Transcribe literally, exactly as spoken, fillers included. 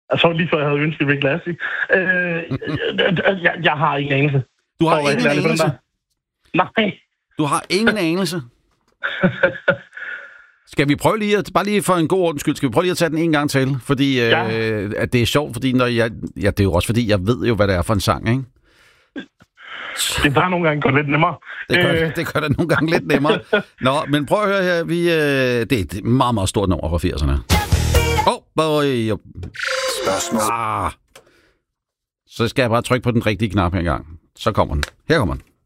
Altså lige før jeg havde ønsket Rick Lassie. Øh, jeg, jeg har ingen anelse. Du har ingen anelse? Nej. Du har ingen anelse? Skal vi prøve lige, at, bare lige for en god ordens skyld, skal vi prøve lige at tage den en gang til? Fordi ja. øh, at det er sjovt, fordi når jeg, ja, det er jo også fordi, jeg ved jo, hvad det er for en sang, ikke? Det bare nogle gange går lidt nemmere. Det gør, øh. det gør det nogle gange lidt nemmere. Nå, men prøv at høre her. Vi, øh, det er et meget, meget stort nummer fra firserne. Åh, oh, boy. Spørgsmål. Ah. Så skal jeg bare trykke på den rigtige knap her engang. Så kommer den. Her kommer den.